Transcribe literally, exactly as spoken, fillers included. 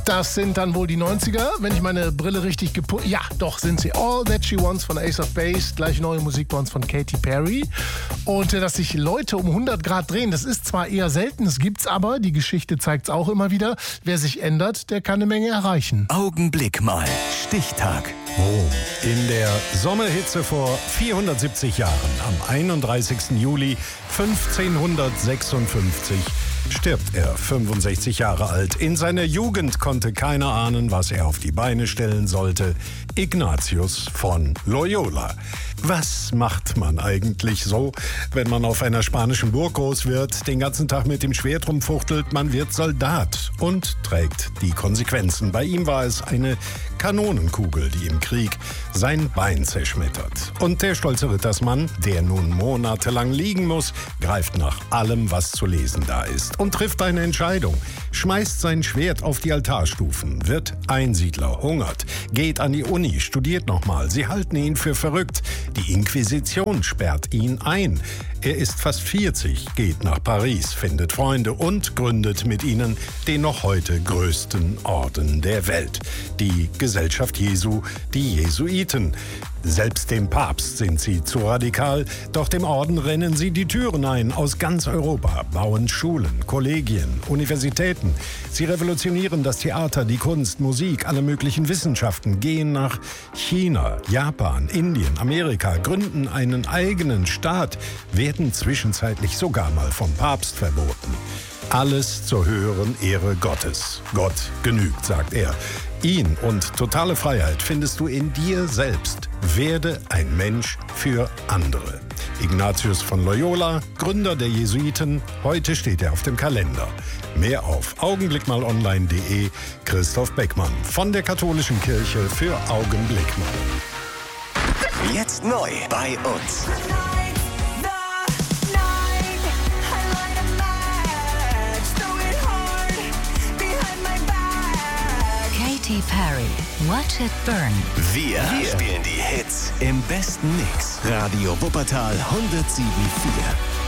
Das sind dann wohl die neunziger, wenn ich meine Brille richtig geputzt... Ja, doch, sind sie. All That She Wants von Ace of Base, gleich neue Musik bei uns von Katy Perry. Und äh, dass sich Leute um hundert Grad drehen, das ist zwar eher selten, es gibt's aber, die Geschichte zeigt's auch immer wieder. Wer sich ändert, der kann eine Menge erreichen. Augenblick mal. Stichtag. Rom. In der Sommerhitze vor vierhundertsiebzig Jahren, am einunddreißigsten Juli fünfzehnhundertsechsundfünfzig, stirbt er, fünfundsechzig Jahre alt. In seiner Jugend konnte keiner ahnen, was er auf die Beine stellen sollte. Ignatius von Loyola. Was macht man eigentlich so, wenn man auf einer spanischen Burg groß wird, den ganzen Tag mit dem Schwert rumfuchtelt? Man wird Soldat und trägt die Konsequenzen. Bei ihm war es eine Kanonenkugel, die im Krieg sein Bein zerschmettert. Und der stolze Rittersmann, der nun monatelang liegen muss, greift nach allem, was zu lesen da ist und trifft eine Entscheidung. Schmeißt sein Schwert auf die Altarstufen, wird Einsiedler, hungert, geht an die Uni, studiert nochmal. Sie halten ihn für verrückt. Die Inquisition sperrt ihn ein. Er ist fast vierzig, geht nach Paris, findet Freunde und gründet mit ihnen den noch heute größten Orden der Welt, die Gesellschaft Jesu, die Jesuiten. Selbst dem Papst sind sie zu radikal, doch dem Orden rennen sie die Türen ein aus ganz Europa, bauen Schulen, Kollegien, Universitäten. Sie revolutionieren das Theater, die Kunst, Musik, alle möglichen Wissenschaften, gehen nach China, Japan, Indien, Amerika, gründen einen eigenen Staat, werden zwischenzeitlich sogar mal vom Papst verboten. Alles zur höheren Ehre Gottes. Gott genügt, sagt er. Ihn und totale Freiheit findest du in dir selbst. Werde ein Mensch für andere. Ignatius von Loyola, Gründer der Jesuiten, heute steht er auf dem Kalender. Mehr auf augenblickmalonline punkt de. Christoph Beckmann von der Katholischen Kirche für Augenblick mal. Jetzt neu bei uns. Katy Perry, Watch It Burn. Wir, Wir spielen die Hits im besten Mix. Radio Wuppertal hundertsieben Komma vier.